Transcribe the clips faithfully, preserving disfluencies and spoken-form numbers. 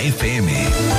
F M.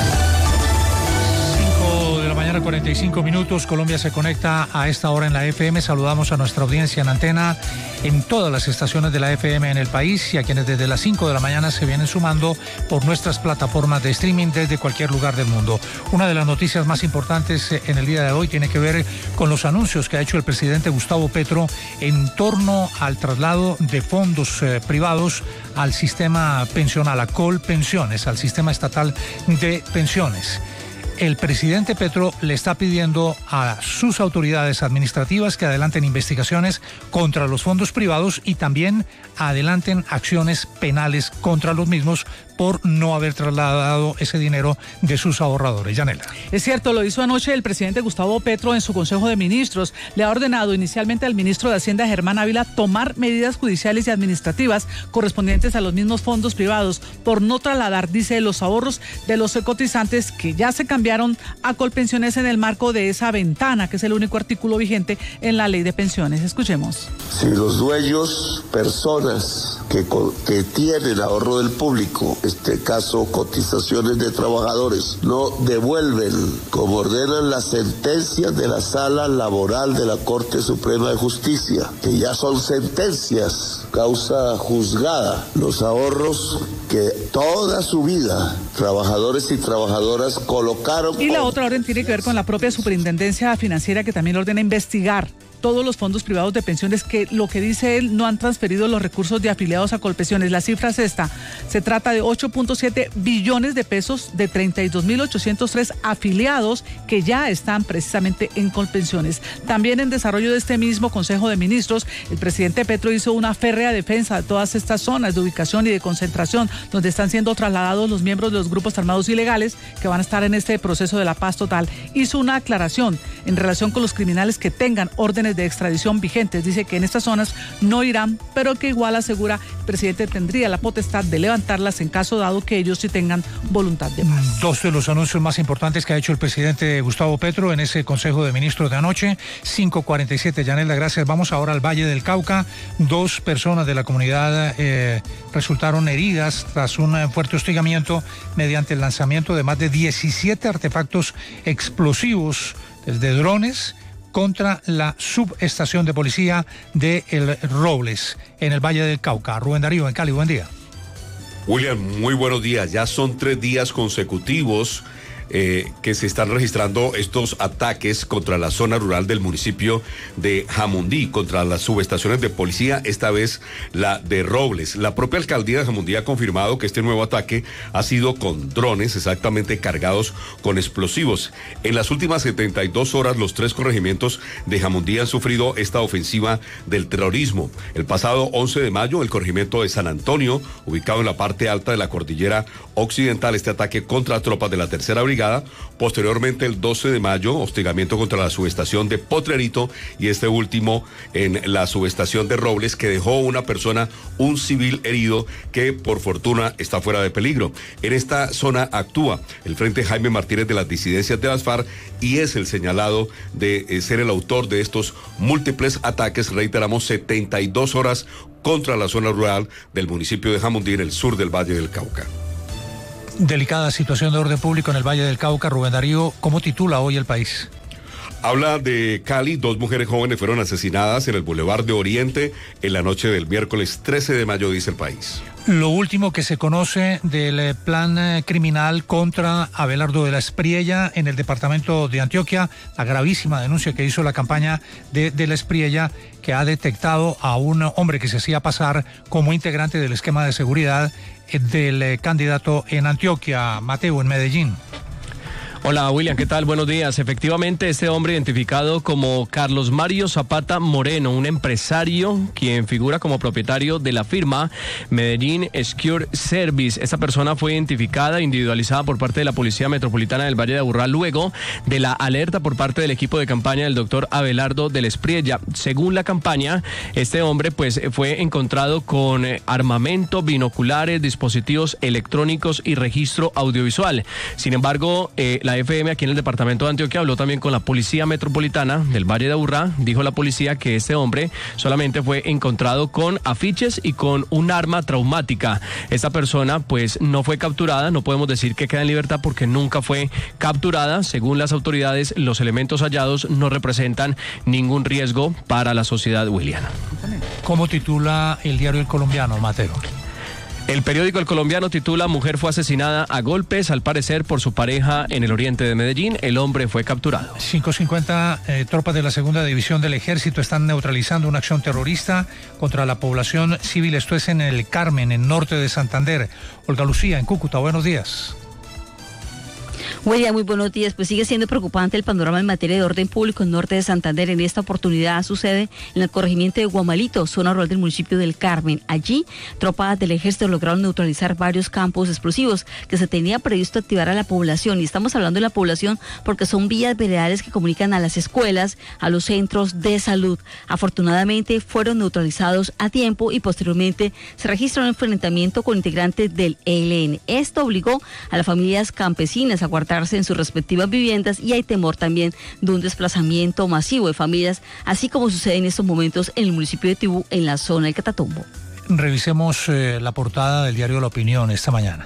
cuarenta y cinco minutos, Colombia se conecta a esta hora en la F M. Saludamos a nuestra audiencia en antena en todas las estaciones de la F M en el país y a quienes desde las cinco de la mañana se vienen sumando por nuestras plataformas de streaming desde cualquier lugar del mundo. Una de las noticias más importantes en el día de hoy tiene que ver con los anuncios que ha hecho el presidente Gustavo Petro en torno al traslado de fondos eh, privados al sistema pensional, a Colpensiones, al sistema estatal de pensiones. El presidente Petro le está pidiendo a sus autoridades administrativas que adelanten investigaciones contra los fondos privados y también adelanten acciones penales contra los mismos por no haber trasladado ese dinero de sus ahorradores. Yanela. Es cierto, lo hizo anoche el presidente Gustavo Petro en su Consejo de Ministros. Le ha ordenado inicialmente al ministro de Hacienda, Germán Ávila, tomar medidas judiciales y administrativas correspondientes a los mismos fondos privados por no trasladar, dice, los ahorros de los cotizantes que ya se cambiaron a Colpensiones en el marco de esa ventana, que es el único artículo vigente en la ley de pensiones. Escuchemos. Si los dueños, personas que, que tienen ahorro del público, este caso cotizaciones de trabajadores, no devuelven como ordenan las sentencias de la Sala Laboral de la Corte Suprema de Justicia, que ya son sentencias, causa juzgada, los ahorros que toda su vida trabajadores y trabajadoras colocaron. Y la otra orden tiene que ver con la propia Superintendencia Financiera, que también ordena investigar todos los fondos privados de pensiones que, lo que dice él, no han transferido los recursos de afiliados a Colpensiones. La cifra es esta: se trata de ocho punto siete billones de pesos de treinta y dos mil ochocientos tres afiliados que ya están precisamente en Colpensiones. También en desarrollo de este mismo Consejo de Ministros, el presidente Petro hizo una férrea defensa de todas estas zonas de ubicación y de concentración donde están siendo trasladados los miembros de los grupos armados ilegales que van a estar en este proceso de la paz total. Hizo una aclaración en relación con los criminales que tengan órdenes de extradición vigentes. Dice que en estas zonas no irán, pero que igual asegura el presidente tendría la potestad de levantarlas en caso dado que ellos sí tengan voluntad de paz. Dos de los anuncios más importantes que ha hecho el presidente Gustavo Petro en ese Consejo de Ministros de anoche. Cinco cuarenta y siete, Yanela, gracias. Vamos ahora al Valle del Cauca. Dos personas de la comunidad eh, resultaron heridas tras un fuerte hostigamiento mediante el lanzamiento de más de diecisiete artefactos explosivos desde drones contra la subestación de policía de El Robles, en el Valle del Cauca. Rubén Darío, en Cali, buen día. William, muy buenos días. Ya son tres días consecutivos Eh, que se están registrando estos ataques contra la zona rural del municipio de Jamundí, contra las subestaciones de policía, esta vez la de Robles. La propia alcaldía de Jamundí ha confirmado que este nuevo ataque ha sido con drones exactamente cargados con explosivos. En las últimas setenta y dos horas, los tres corregimientos de Jamundí han sufrido esta ofensiva del terrorismo. El pasado once de mayo, el corregimiento de San Antonio, ubicado en la parte alta de la cordillera occidental, este ataque contra tropas de la tercera brigada. Posteriormente, el doce de mayo, hostigamiento contra la subestación de Potrerito, y este último en la subestación de Robles, que dejó una persona, un civil herido, que por fortuna está fuera de peligro. En esta zona actúa el Frente Jaime Martínez de las disidencias de las FARC y es el señalado de eh, ser el autor de estos múltiples ataques, reiteramos, setenta y dos horas contra la zona rural del municipio de Jamundí, en el sur del Valle del Cauca. Delicada situación de orden público en el Valle del Cauca. Rubén Darío, ¿cómo titula hoy El País? Habla de Cali. Dos mujeres jóvenes fueron asesinadas en el Boulevard de Oriente en la noche del miércoles trece de mayo, dice El País. Lo último que se conoce del plan criminal contra Abelardo de la Espriella en el departamento de Antioquia, la gravísima denuncia que hizo la campaña de, de la Espriella, que ha detectado a un hombre que se hacía pasar como integrante del esquema de seguridad del candidato en Antioquia, Mateo, en Medellín. Hola William, ¿qué tal? Buenos días. Efectivamente, este hombre identificado como Carlos Mario Zapata Moreno, un empresario quien figura como propietario de la firma Medellín Secure Service. Esta persona fue identificada e individualizada por parte de la Policía Metropolitana del Valle de Aburrá luego de la alerta por parte del equipo de campaña del doctor Abelardo de la Espriella. Según la campaña, este hombre pues fue encontrado con armamento, binoculares, dispositivos electrónicos y registro audiovisual. Sin embargo, eh, la la F M aquí en el departamento de Antioquia habló también con la Policía Metropolitana del Valle de Aburrá. Dijo la policía que este hombre solamente fue encontrado con afiches y con un arma traumática. Esta persona pues no fue capturada, no podemos decir que queda en libertad porque nunca fue capturada. Según las autoridades, los elementos hallados no representan ningún riesgo para la sociedad, William. ¿Cómo titula el diario El Colombiano, Mateo? El periódico El Colombiano titula: mujer fue asesinada a golpes, al parecer por su pareja en el oriente de Medellín. El hombre fue capturado. cinco cincuenta, eh, tropas de la segunda división del ejército están neutralizando una acción terrorista contra la población civil. Esto es en el Carmen, en norte de Santander. Olga Lucía, en Cúcuta, buenos días. William, muy buenos días. Pues sigue siendo preocupante el panorama en materia de orden público en norte de Santander. En esta oportunidad sucede en el corregimiento de Guamalito, zona rural del municipio del Carmen. Allí, tropas del ejército lograron neutralizar varios campos explosivos que se tenía previsto activar a la población. Y estamos hablando de la población porque son vías veredales que comunican a las escuelas, a los centros de salud. Afortunadamente, fueron neutralizados a tiempo y posteriormente se registró un enfrentamiento con integrantes del E L N. Esto obligó a las familias campesinas a guardar en sus respectivas viviendas y hay temor también de un desplazamiento masivo de familias, así como sucede en estos momentos en el municipio de Tibú, en la zona del Catatumbo. Revisemos eh, la portada del diario La Opinión esta mañana.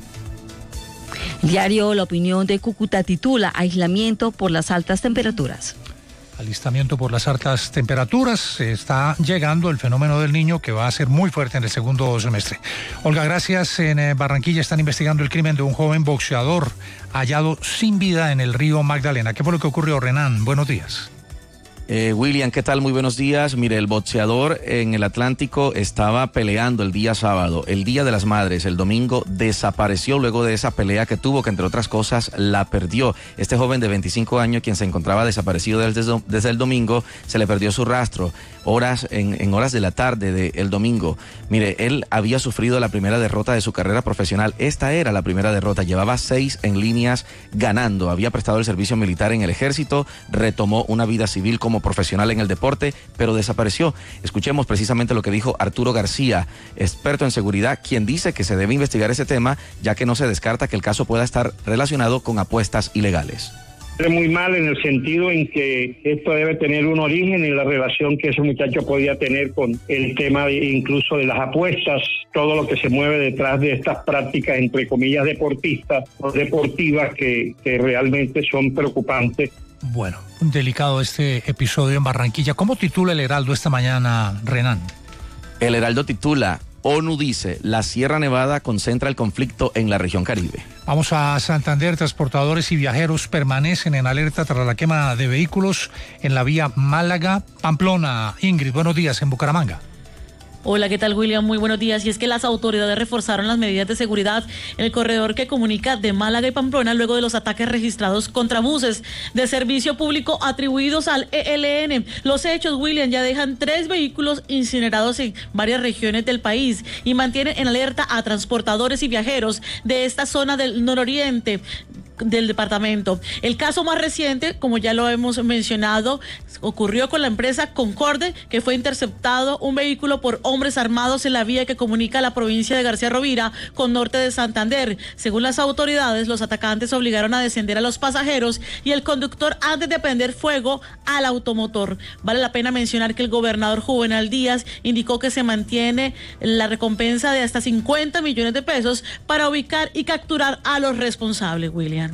El diario La Opinión de Cúcuta titula: aislamiento por las altas temperaturas. Alistamiento por las altas temperaturas. Se está llegando el fenómeno del Niño, que va a ser muy fuerte en el segundo semestre. Olga, gracias. En Barranquilla están investigando el crimen de un joven boxeador hallado sin vida en el río Magdalena. ¿Qué fue lo que ocurrió, Renan? Buenos días. Eh, William, ¿qué tal? Muy buenos días. Mire, el boxeador en el Atlántico estaba peleando el día sábado, el Día de las Madres. El domingo desapareció luego de esa pelea que tuvo, que entre otras cosas la perdió. Este joven de veinticinco años, quien se encontraba desaparecido desde, desde el domingo, se le perdió su rastro horas en, en horas de la tarde del domingo. Mire, él había sufrido la primera derrota de su carrera profesional. Esta era la primera derrota. Llevaba seis en líneas ganando. Había prestado el servicio militar en el ejército, retomó una vida civil como profesional en el deporte, pero desapareció. Escuchemos precisamente lo que dijo Arturo García, experto en seguridad, quien dice que se debe investigar ese tema, ya que no se descarta que el caso pueda estar relacionado con apuestas ilegales. Muy mal en el sentido en que esto debe tener un origen en la relación que ese muchacho podía tener con el tema de, incluso de las apuestas, todo lo que se mueve detrás de estas prácticas, entre comillas, deportistas o deportivas que, que realmente son preocupantes. Bueno, un delicado este episodio en Barranquilla. ¿Cómo titula el Heraldo esta mañana, Renan? El Heraldo titula: ONU dice, la Sierra Nevada concentra el conflicto en la región Caribe. Vamos a Santander. Transportadores y viajeros permanecen en alerta tras la quema de vehículos en la vía Málaga-Pamplona. Ingrid, buenos días, en Bucaramanga. Hola, ¿qué tal, William? Muy buenos días. Y es que las autoridades reforzaron las medidas de seguridad en el corredor que comunica de Málaga y Pamplona luego de los ataques registrados contra buses de servicio público atribuidos al E L N. Los hechos, William, ya dejan tres vehículos incinerados en varias regiones del país y mantienen en alerta a transportadores y viajeros de esta zona del nororiente del departamento. El caso más reciente, como ya lo hemos mencionado, ocurrió con la empresa Concorde, que fue interceptado un vehículo por hombres armados en la vía que comunica la provincia de García Rovira con norte de Santander. Según las autoridades, los atacantes obligaron a descender a los pasajeros y el conductor antes de prender fuego al automotor. Vale la pena mencionar que el gobernador Juvenal Díaz indicó que se mantiene la recompensa de hasta cincuenta millones de pesos para ubicar y capturar a los responsables, William.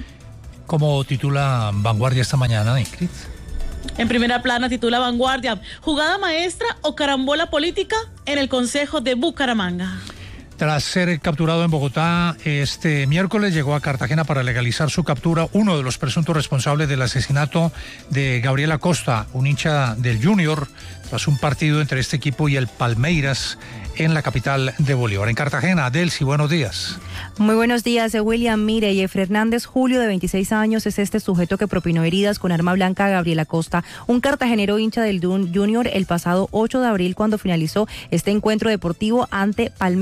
¿Cómo titula Vanguardia esta mañana, Ingrid? En primera plana titula Vanguardia: jugada maestra o carambola política en el Consejo de Bucaramanga. Tras ser capturado en Bogotá este miércoles, llegó a Cartagena para legalizar su captura uno de los presuntos responsables del asesinato de Gabriel Acosta, un hincha del Junior, tras un partido entre este equipo y el Palmeiras en la capital de Bolívar. En Cartagena, Delcy, buenos días. Muy buenos días, William. Mire, Jeffrey Hernández Julio, de veintiséis años, es este sujeto que propinó heridas con arma blanca a Gabriel Acosta, un cartagenero hincha del Junior, el pasado ocho de abril, cuando finalizó este encuentro deportivo ante Palmeiras.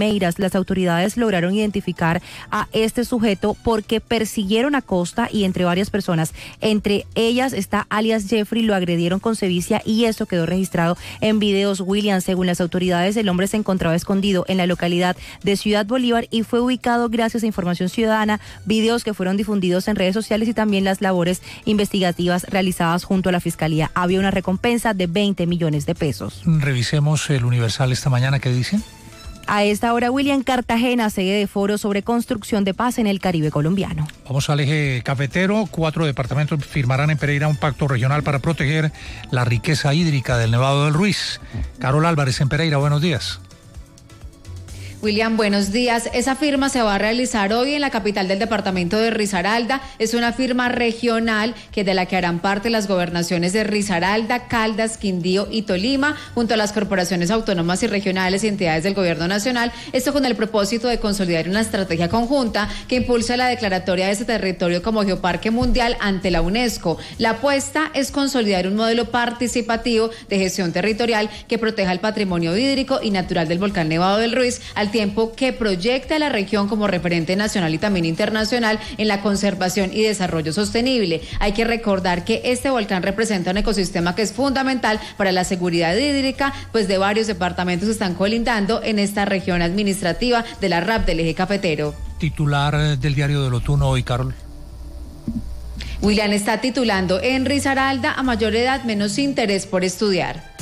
las autoridades lograron identificar a este sujeto porque persiguieron a Costa y entre varias personas, entre ellas está alias Jeffrey, lo agredieron con sevicia y esto quedó registrado en videos. William, según las autoridades, el hombre se encontraba escondido en la localidad de Ciudad Bolívar y fue ubicado gracias a información ciudadana, videos que fueron difundidos en redes sociales y también las labores investigativas realizadas junto a la Fiscalía. Había una recompensa de veinte millones de pesos. Revisemos el Universal esta mañana, ¿qué dicen? A esta hora, William, Cartagena, sede de foro sobre construcción de paz en el Caribe colombiano. Vamos al eje cafetero. Cuatro departamentos firmarán en Pereira un pacto regional para proteger la riqueza hídrica del Nevado del Ruiz. Carol Álvarez en Pereira, buenos días. William, buenos días. Esa firma se va a realizar hoy en la capital del departamento de Risaralda. Es una firma regional que de la que harán parte las gobernaciones de Risaralda, Caldas, Quindío y Tolima, junto a las corporaciones autónomas y regionales y entidades del gobierno nacional. Esto con el propósito de consolidar una estrategia conjunta que impulse la declaratoria de ese territorio como Geoparque Mundial ante la UNESCO. La apuesta es consolidar un modelo participativo de gestión territorial que proteja el patrimonio hídrico y natural del volcán Nevado del Ruiz, al tiempo que proyecta a la región como referente nacional y también internacional en la conservación y desarrollo sostenible. Hay que recordar que este volcán representa un ecosistema que es fundamental para la seguridad hídrica, pues de varios departamentos están colindando en esta región administrativa de la R A P del eje cafetero. Titular del diario del Otuno hoy, Carol. William, está titulando en Risaralda: a mayor edad, menos interés por estudiar.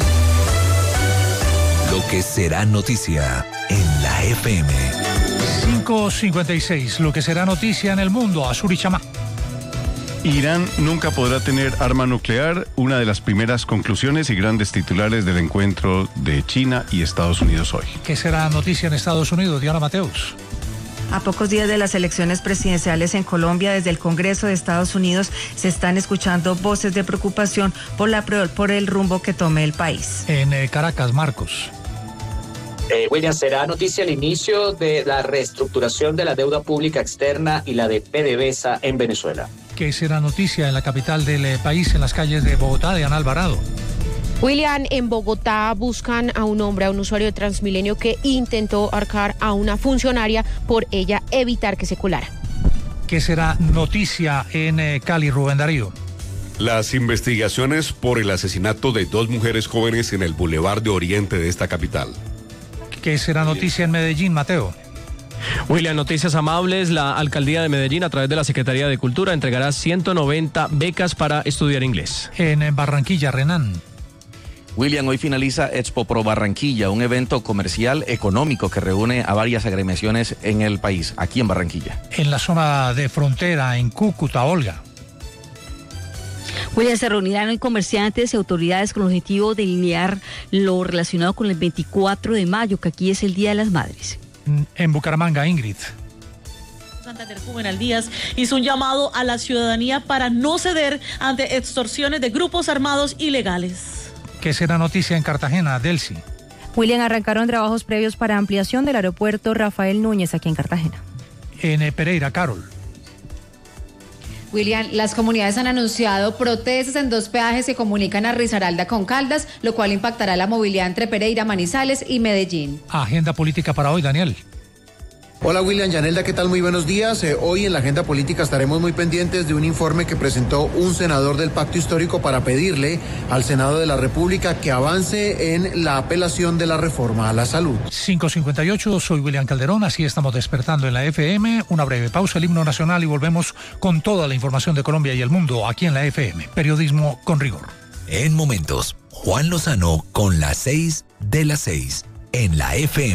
Lo que será noticia en la F M. cinco cincuenta y seis, lo que será noticia en el mundo. Azuri Chamá. Irán nunca podrá tener arma nuclear, una de las primeras conclusiones y grandes titulares del encuentro de China y Estados Unidos hoy. ¿Qué será noticia en Estados Unidos? Diana Mateus. A pocos días de las elecciones presidenciales en Colombia, desde el Congreso de Estados Unidos se están escuchando voces de preocupación por, la, por el rumbo que tome el país. En eh, Caracas, Marcos. Eh, William, será noticia el inicio de la reestructuración de la deuda pública externa y la de PDVSA en Venezuela. ¿Qué será noticia en la capital del eh, país, en las calles de Bogotá? De Ana Alvarado. William, en Bogotá buscan a un hombre, a un usuario de Transmilenio que intentó ahorcar a una funcionaria por ella evitar que se colara. ¿Qué será noticia en eh, Cali, Rubén Darío? Las investigaciones por el asesinato de dos mujeres jóvenes en el Boulevard de Oriente de esta capital. ¿Qué será noticia en Medellín, Mateo? William, noticias amables. La alcaldía de Medellín, a través de la Secretaría de Cultura, entregará ciento noventa becas para estudiar inglés. En Barranquilla, Renan. William, hoy finaliza Expo Pro Barranquilla, un evento comercial económico que reúne a varias agremiaciones en el país, aquí en Barranquilla. En la zona de frontera, en Cúcuta, Olga. William, se reunirán hoy comerciantes y autoridades con el objetivo de delinear lo relacionado con el veinticuatro de mayo, que aquí es el Día de las Madres. En Bucaramanga, Ingrid. Santander Juvenal Díaz hizo un llamado a la ciudadanía para no ceder ante extorsiones de grupos armados ilegales. ¿Qué será noticia en Cartagena, Delcy? William, arrancaron trabajos previos para ampliación del aeropuerto Rafael Núñez aquí en Cartagena. En Pereira, Carol. William, las comunidades han anunciado protestas en dos peajes que comunican a Risaralda con Caldas, lo cual impactará la movilidad entre Pereira, Manizales y Medellín. Agenda política para hoy, Daniel. Hola William, Yanelda, ¿qué tal? Muy buenos días. Eh, hoy en la agenda política estaremos muy pendientes de un informe que presentó un senador del Pacto Histórico para pedirle al Senado de la República que avance en la apelación de la reforma a la salud. cinco cincuenta y ocho, soy William Calderón, así estamos despertando en la F M. Una breve pausa, el himno nacional y volvemos con toda la información de Colombia y el mundo aquí en la F M. Periodismo con rigor. En momentos, Juan Lozano con las seis de las seis en la F M.